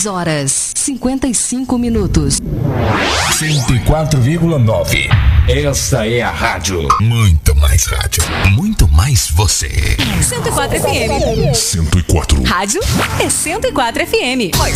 6h55. 104,9. Esta é a rádio. Muito mais rádio. Muito mais você. 104 FM. 104. Rádio é 104 FM.